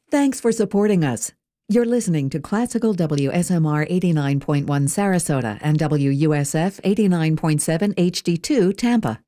Thanks for supporting us. You're listening to Classical WSMR 89.1 Sarasota and WUSF 89.7 HD2 Tampa.